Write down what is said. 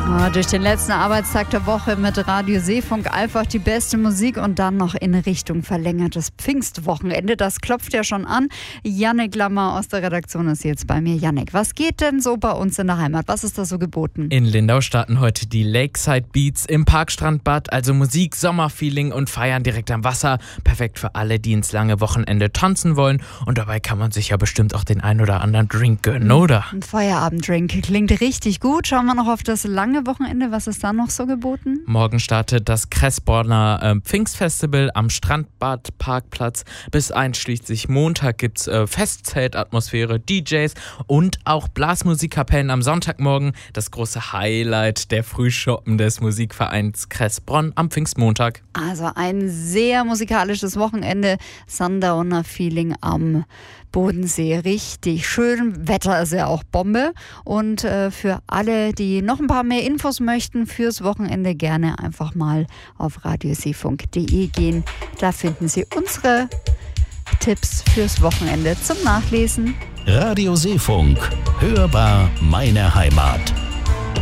Durch den letzten Arbeitstag der Woche mit Radio Seefunk einfach die beste Musik und dann noch in Richtung verlängertes Pfingstwochenende. Das klopft ja schon an. Jannik Lammer aus der Redaktion ist jetzt bei mir. Jannik, was geht denn so bei uns in der Heimat? Was ist da so geboten? In Lindau starten heute die Lakeside Beats im Parkstrandbad. Also Musik, Sommerfeeling und Feiern direkt am Wasser. Perfekt für alle, die ins lange Wochenende tanzen wollen. Und dabei kann man sich ja bestimmt auch den ein oder anderen Drink gönnen, oder? Ein Feierabenddrink klingt richtig gut. Schauen wir noch auf das lange Wochenende. Was ist da noch so geboten? Morgen startet das Kressborner Pfingstfestival am Strandbadparkplatz. Bis einschließlich Montag gibt's Festzeltatmosphäre, DJs und auch Blasmusikkapellen am Sonntagmorgen. Das große Highlight der Frühschoppen des Musikvereins Kressbronn am Pfingstmontag. Also ein sehr musikalisches Wochenende. Sundowner-Feeling am Bodensee. Richtig schön. Wetter ist ja auch Bombe. Und für alle, die noch ein paar mehr Infos möchten fürs Wochenende, gerne einfach mal auf radioseefunk.de gehen. Da finden Sie unsere Tipps fürs Wochenende zum Nachlesen. Radio Seefunk. Hörbar meine Heimat.